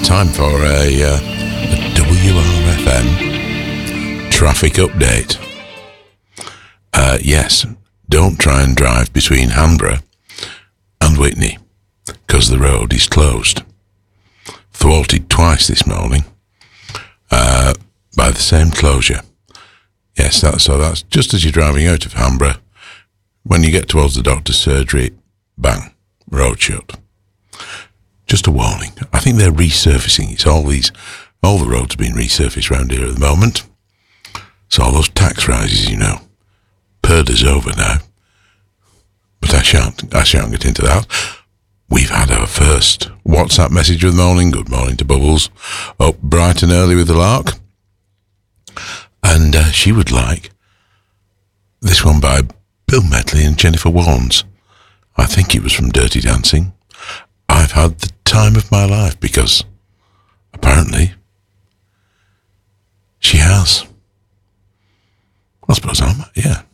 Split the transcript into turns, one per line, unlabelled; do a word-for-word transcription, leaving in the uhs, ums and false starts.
time for a, uh, a W R F M traffic update. Uh, yes, don't try and drive between Hanborough and Witney, because the road is closed. Thwarted twice this morning uh, by the same closure. Yes, that's, so that's just as you're driving out of Hanborough. When you get towards the doctor's surgery, bang, road shut. Just a warning. I think they're resurfacing. It's all these, all the roads have been resurfaced around here at the moment. So all those tax rises, you know, Purda's over now. But I shan't, I shan't get into that. We've had our first WhatsApp message of the morning. Good morning to Bubbles. Up bright and early with the lark. And uh, she would like this one by Bill Medley and Jennifer Warnes. I think it was from Dirty Dancing. I've had the time of my life, because apparently she has. I suppose I'm, yeah.